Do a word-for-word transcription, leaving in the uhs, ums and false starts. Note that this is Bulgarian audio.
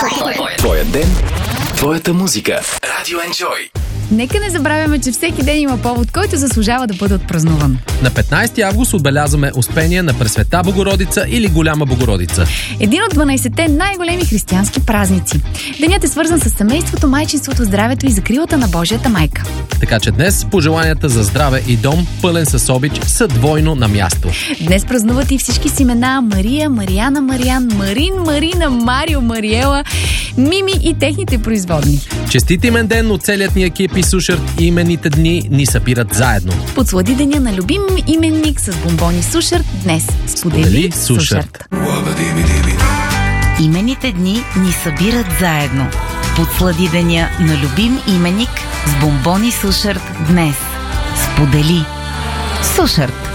Твоя ден, твоята музика. Радио Enjoy. Нека не забравяме, че всеки ден има повод, който заслужава да бъде отпразнуван. На петнайсети август отбелязваме Успение на Пресвета Богородица или Голяма Богородица. Един от дванайсетте най-големи християнски празници. Денят е свързан с семейството, майчинството, здравето и закрилата на Божията майка. Така че днес пожеланията за здраве и дом, пълен с обич, са двойно на място. Днес празнуват и всички с имена Мария, Мариана, Мариан, Марин, Марина, Марио, Мариела, Мими и техните производни. Честит имен ден от целият ни екип и Сушърт. Имените дни ни събират заедно. Подслади деня на любим именник с бомбони Сушърт днес. Сподели, Сподели Сушърт. Имените дни ни събират заедно. Подслади деня на любим именник с бомбони Сушърт днес. Сподели Сушърт.